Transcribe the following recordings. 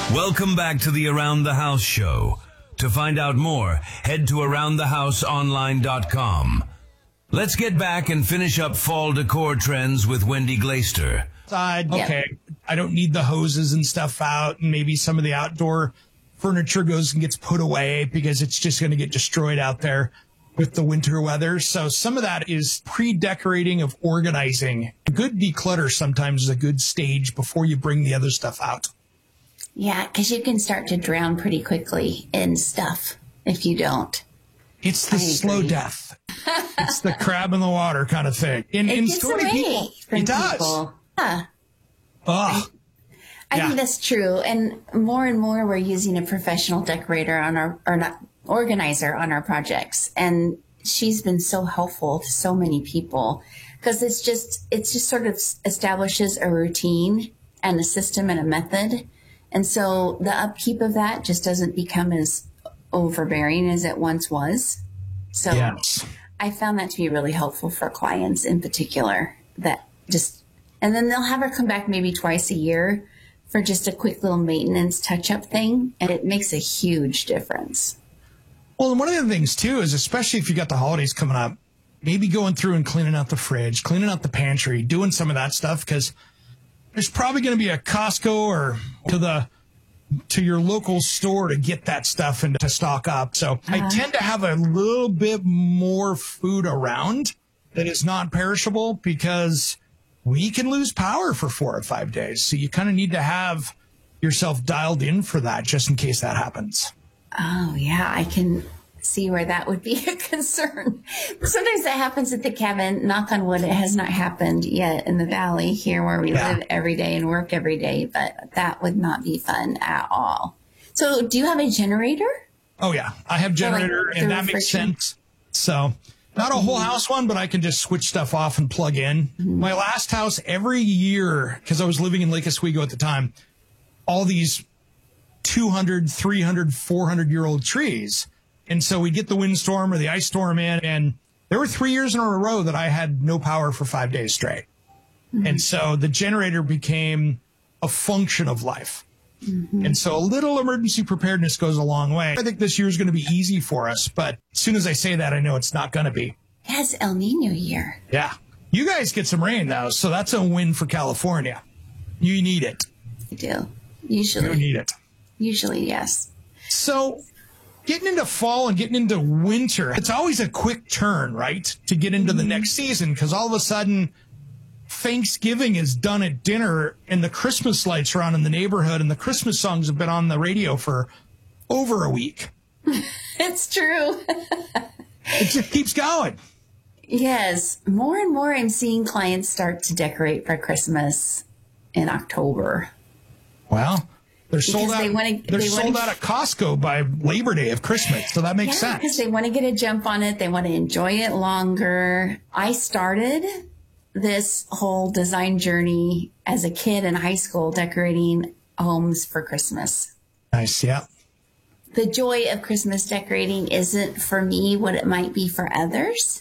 Welcome back to the Around the House show. To find out more, head to AroundTheHouseOnline.com. Let's get back and finish up fall decor trends with Wendy Glaister. Okay, I don't need the hoses and stuff out, and maybe some of the outdoor furniture goes and gets put away because it's just going to get destroyed out there with the winter weather. So some of that is pre-decorating of organizing. A good declutter sometimes is a good stage before you bring the other stuff out. Yeah, because you can start to drown pretty quickly in stuff if you don't. It's the slow death. It's the crab in the water kind of thing. It gets away people. from It does. people. Yeah. Oh. I think that's true. And more we're using a professional decorator on our, or not, organizer on our projects. And she's been so helpful to so many people because it just sort of establishes a routine and a system and a method. And so the upkeep of that just doesn't become as overbearing as it once was. So yes. I found that to be really helpful for clients in particular, that just, and then they'll have her come back maybe twice a year for just a quick little maintenance touch-up thing, and it makes a huge difference. Well, and one of the things too is, especially if you got the holidays coming up, maybe going through and cleaning out the fridge, cleaning out the pantry, doing some of that stuff, because there's probably going to be a Costco or to your local store to get that stuff and to stock up. So I tend to have a little bit more food around that is not perishable because we can lose power for 4 or 5 days. So you kind of need to have yourself dialed in for that just in case that happens. Oh, yeah, I can see where that would be a concern. Sometimes that happens at the cabin. Knock on wood, it has not happened yet in the valley here where we live every day and work every day, but that would not be fun at all. So do you have a generator? Oh, yeah. I have generator, and that makes sense. So not a whole house one, but I can just switch stuff off and plug in. My last house, every year, because I was living in Lake Oswego at the time, all these 200, 300, 400-year-old trees. And so we get the windstorm or the ice storm in, and there were 3 years in a row that I had no power for 5 days straight. And so the generator became a function of life. And so a little emergency preparedness goes a long way. I think this year is going to be easy for us, but as soon as I say that, I know it's not going to be. It's El Nino year. Yeah. You guys get some rain, though, so that's a win for California. You need it. We do. Usually. You need it. Usually, yes. So getting into fall and getting into winter, it's always a quick turn, right, to get into the next season, because all of a sudden Thanksgiving is done at dinner and the Christmas lights are on in the neighborhood and the Christmas songs have been on the radio for over a week. It's true. It just keeps going. Yes. More and more I'm seeing clients start to decorate for Christmas in October. Well, they're sold out. They're sold out at Costco by Labor Day of Christmas, so that makes sense. Because they want to get a jump on it. They want to enjoy it longer. I started this whole design journey as a kid in high school, decorating homes for Christmas. Nice, yeah. The joy of Christmas decorating isn't for me what it might be for others.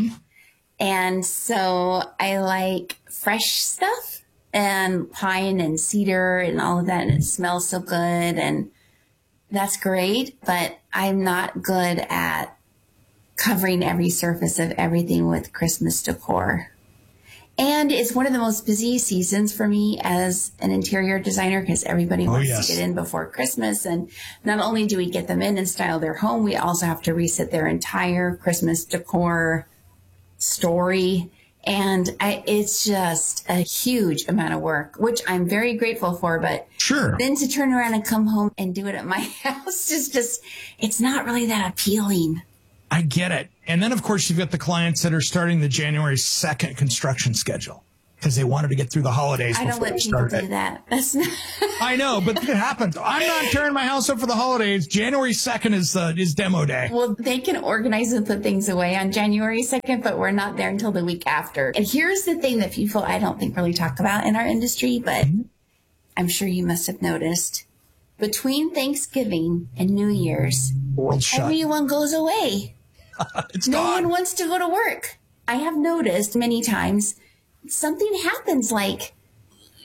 And so I like fresh stuff. And pine and cedar and all of that, and it smells so good, and that's great, but I'm not good at covering every surface of everything with Christmas decor. And it's one of the most busy seasons for me as an interior designer because everybody wants to get in before Christmas, and not only do we get them in and style their home, we also have to reset their entire Christmas decor story. And it's just a huge amount of work, which I'm very grateful for. But then to turn around and come home and do it at my house is just, it's not really that appealing. I get it. And then, of course, you've got the clients that are starting the January 2nd construction schedule because they wanted to get through the holidays before they started. I don't let people do that. That's not. I know, but it happens. I'm not tearing my house up for the holidays. January 2nd is demo day. Well, they can organize and put things away on January 2nd, but we're not there until the week after. And here's the thing that people, I don't think, really talk about in our industry, but I'm sure you must have noticed. Between Thanksgiving and New Year's, everyone goes away. No one wants to go to work. I have noticed many times something happens, like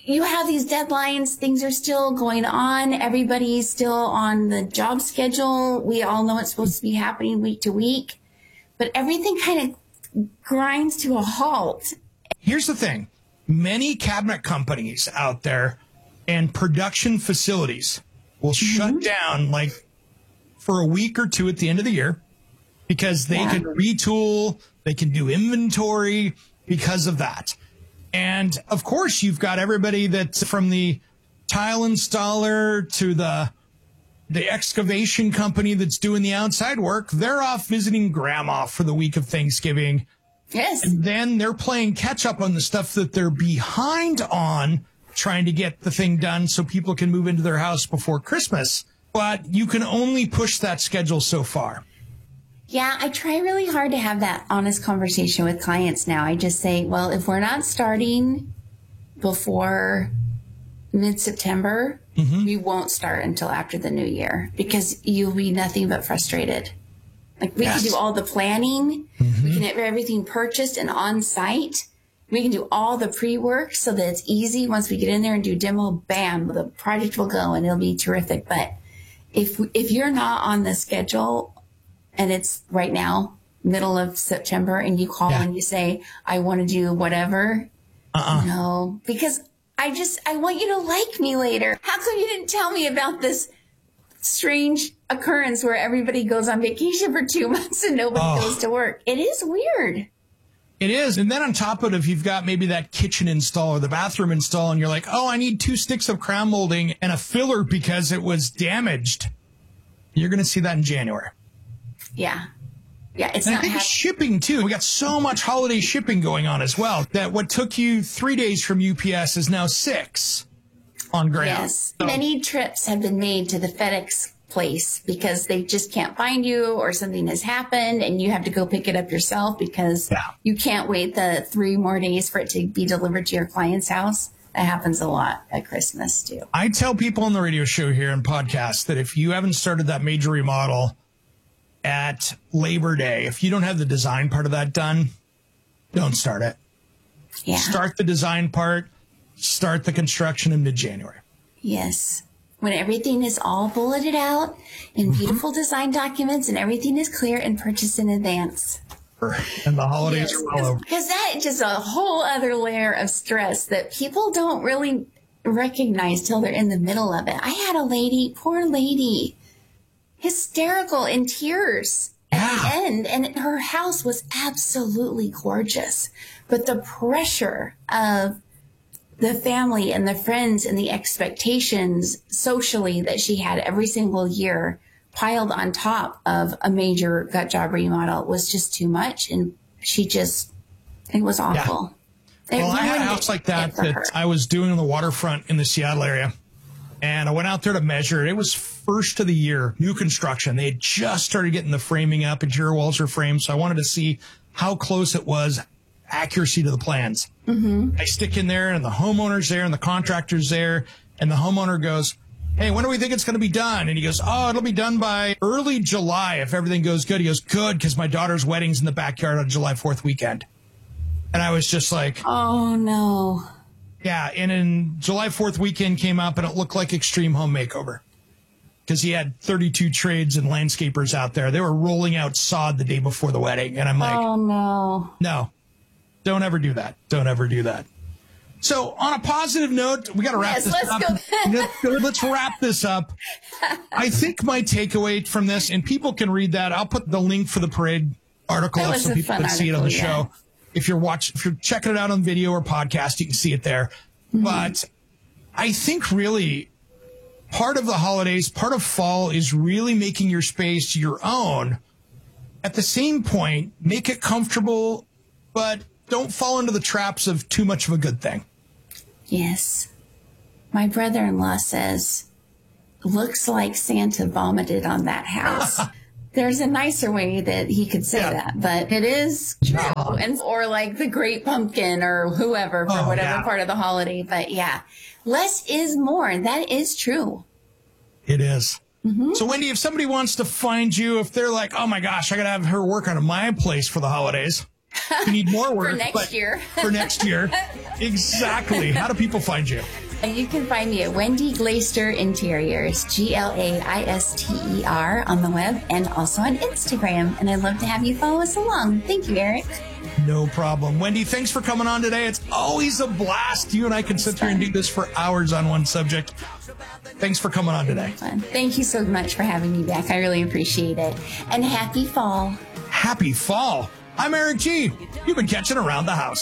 you have these deadlines. Things are still going on. Everybody's still on the job schedule. We all know it's supposed to be happening week to week, but everything kind of grinds to a halt. Here's the thing. Many cabinet companies out there and production facilities will shut down like for a week or two at the end of the year because they can retool, they can do inventory because of that. And of course, you've got everybody that's from the tile installer to the excavation company that's doing the outside work. They're off visiting grandma for the week of Thanksgiving. Yes. And then they're playing catch up on the stuff that they're behind on, trying to get the thing done so people can move into their house before Christmas. But you can only push that schedule so far. Yeah, I try really hard to have that honest conversation with clients now. I just say, well, if we're not starting before mid-September, we won't start until after the new year because you'll be nothing but frustrated. Like we can do all the planning. We can have everything purchased and on site. We can do all the pre-work so that it's easy. Once we get in there and do demo, bam, the project will go and it'll be terrific. But if you're not on the schedule and it's right now, middle of September, and you call and you say, I want to do whatever. No, because I want you to like me later. How come you didn't tell me about this strange occurrence where everybody goes on vacation for 2 months and nobody goes to work? It is weird. It is. And then on top of it, if you've got maybe that kitchen install or the bathroom install and you're like, oh, I need 2 sticks of crown molding and a filler because it was damaged, you're going to see that in January. Yeah. Yeah. It's and not I think shipping too. We got so much holiday shipping going on as well that what took you 3 days from UPS is now 6 on ground. Yes. So, many trips have been made to the FedEx place because they just can't find you or something has happened and you have to go pick it up yourself because you can't wait the 3 more days for it to be delivered to your client's house. That happens a lot at Christmas too. I tell people on the radio show here and podcasts that if you haven't started that major remodel at Labor Day, if you don't have the design part of that done, don't start it. Yeah. Start the design part, start the construction in mid-January. Yes. When everything is all bulleted out in beautiful design documents and everything is clear and purchased in advance. And the holidays are all over. Because that is just a whole other layer of stress that people don't really recognize till they're in the middle of it. I had a lady, poor lady, hysterical in tears at the end, and her house was absolutely gorgeous. But the pressure of the family and the friends and the expectations socially that she had every single year piled on top of a major gut job remodel was just too much. And it was awful. Yeah. Well, I had a house like that I was doing on the waterfront in the Seattle area. And I went out there to measure it. It was first of the year, new construction. They had just started getting the framing up. Interior walls were framed. So I wanted to see how close it was, accuracy to the plans. I stick in there and the homeowner's there and the contractor's there. And the homeowner goes, hey, when do we think it's going to be done? And he goes, oh, it'll be done by early July if everything goes good. He goes, good, because my daughter's wedding's in the backyard on July 4th weekend. And I was just like, oh, no. Yeah, and in July 4th weekend came up and it looked like Extreme Home Makeover because he had 32 trades and landscapers out there. They were rolling out sod the day before the wedding. And I'm like, oh, no, don't ever do that. Don't ever do that. So on a positive note, we got to wrap this up. Let's wrap this up. I think my takeaway from this, and people can read that. I'll put the link for the parade article so people can see it on the show. If you're checking it out on video or podcast, you can see it there. But I think really part of the holidays, part of fall is really making your space your own. At the same point, make it comfortable, but don't fall into the traps of too much of a good thing. Yes. My brother-in-law says, looks like Santa vomited on that house. There's a nicer way that he could say that, but it is true. Or like the Great Pumpkin or whoever for whatever part of the holiday. But yeah, less is more. That is true. It is. So Wendy, if somebody wants to find you, if they're like, oh my gosh, I got to have her work on my place for the holidays, You need more work. For next year. For next year. Exactly. How do people find you? You can find me at Wendy Glaister Interiors, Glaister on the web and also on Instagram. And I'd love to have you follow us along. Thank you, Eric. No problem. Wendy, thanks for coming on today. It's always a blast. You and I can sit here and do this for hours on one subject. Thanks for coming on today. Thank you so much for having me back. I really appreciate it. And happy fall. Happy fall. I'm Eric G. You've been catching Around the House.